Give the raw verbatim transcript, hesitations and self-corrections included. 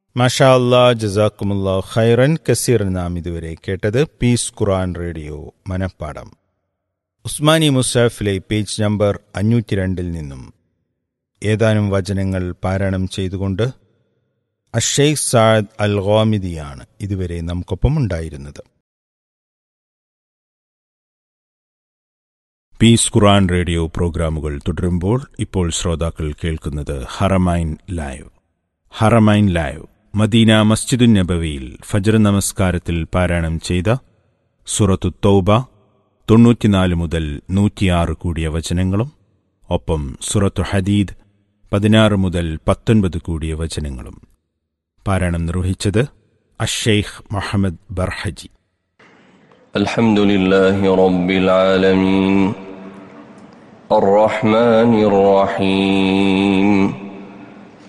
മാഷാ അല്ലാ, ജസാക്കുമുല്ലാ ഖൈറൻ കസീർ. നാം ഇതുവരെ കേട്ടത് പീസ് ഖുർആൻ റേഡിയോ മനപ്പാടം. ഉസ്മാനി മുസാഫിലെ പേജ് നമ്പർ അഞ്ഞൂറ്റി രണ്ടിൽ നിന്നും ഏതാനും വചനങ്ങൾ പാരായണം ചെയ്തുകൊണ്ട് അഷെയ്ഖ് സഅദ് അൽ ഗാമിദിയാണ് ഇതുവരെ നമുക്കൊപ്പം ഉണ്ടായിരുന്നത്. പീസ് ഖുർആൻ റേഡിയോ പ്രോഗ്രാമുകൾ തുടരുമ്പോൾ ഇപ്പോൾ ശ്രോതാക്കൾ കേൾക്കുന്നത് Haramain live. Haramain live Medina മസ്ജിദുൻ നബവിയിൽ Fajr നമസ്കാരത്തിൽ പാരായണം ചെയ്ത സൂറത്തു തൗബ തൊണ്ണൂറ്റിനാല് മുതൽ നൂറ്റിയാറ് കൂടിയ വചനങ്ങളും ഒപ്പം സൂറത്തു ഹദീദ് പതിനാറ് മുതൽ പത്തൊൻപത് കൂടിയ വചനങ്ങളും പാരായണം നിർവഹിച്ചത് അഷെയ്ഖ് മുഹമ്മദ് ബർഹജി. അൽഹംദുലില്ലാഹി റബ്ബിൽ ആലമീൻ അർറഹ്മാനിർ റഹീം